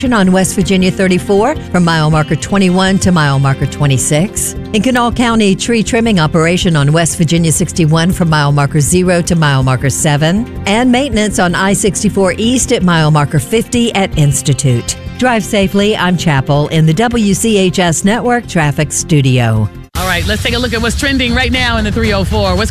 on West Virginia 34 from mile marker 21 to mile marker 26. In Kanawha County, tree trimming operation on West Virginia 61 from mile marker 0 to mile marker 7. And maintenance on I-64 East at mile marker 50 at Institute. Drive safely. I'm Chapel in the WCHS Network Traffic Studio. All right, let's take a look at what's trending right now in the 304. What's